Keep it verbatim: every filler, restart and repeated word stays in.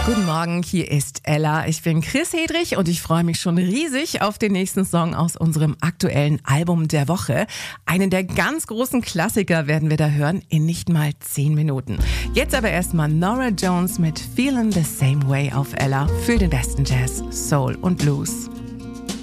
Guten Morgen, hier ist Ella. Ich bin Chris Hedrich und ich freue mich schon riesig auf den nächsten Song aus unserem aktuellen Album der Woche. Einen der ganz großen Klassiker werden wir da hören in nicht mal zehn Minuten. Jetzt aber erstmal Norah Jones mit Feelin' the Same Way auf Ella für den besten Jazz, Soul und Blues.